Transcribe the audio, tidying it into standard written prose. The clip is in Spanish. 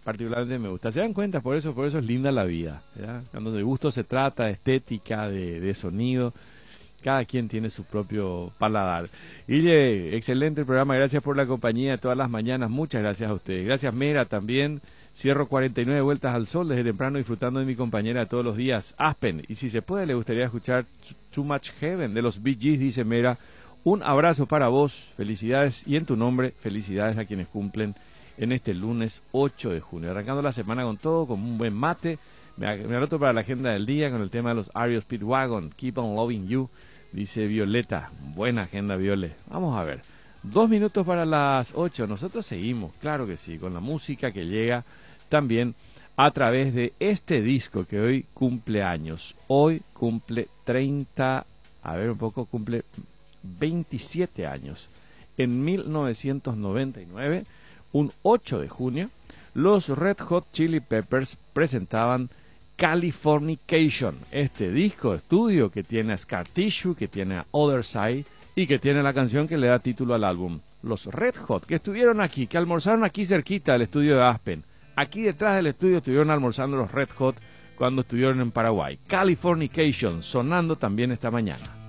particularmente me gusta. ¿Se dan cuenta? Por eso es linda la vida, ¿verdad? Cuando de gusto se trata, de estética, de sonido, cada quien tiene su propio paladar. Guille, excelente el programa, gracias por la compañía de todas las mañanas, muchas gracias a ustedes. Gracias Mera también. Cierro 49 vueltas al sol desde temprano disfrutando de mi compañera todos los días, Aspen. Y si se puede, le gustaría escuchar Too Much Heaven de los Bee Gees, dice Mera. Un abrazo para vos, felicidades y en tu nombre, felicidades a quienes cumplen en este lunes 8 de junio. Arrancando la semana con todo, con un buen mate. Me anoto para la agenda del día con el tema de los REO Speedwagon, Keep on Loving You, dice Violeta. Buena agenda, Viole. Vamos a ver. 2 minutos para las 8. Nosotros seguimos, claro que sí, con la música que llega también a través de este disco que hoy cumple años. Hoy cumple 27 años. En 1999, un 8 de junio, los Red Hot Chili Peppers presentaban Californication, este disco de estudio que tiene a Scar Tissue, que tiene a Other Side y que tiene la canción que le da título al álbum. Los Red Hot, que estuvieron aquí, que almorzaron aquí cerquita del estudio de Aspen. Aquí detrás del estudio estuvieron almorzando los Red Hot cuando estuvieron en Paraguay. Californication, sonando también esta mañana.